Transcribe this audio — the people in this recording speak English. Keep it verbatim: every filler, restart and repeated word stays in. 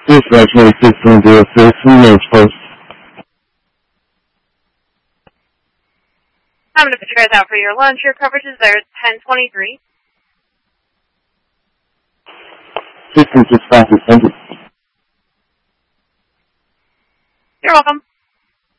Dispatch ninety-six one zero six, New Post. I'm going to put you guys out for your lunch. Your coverage is there. It's ten twenty-three. System dispatch is ended. You're welcome.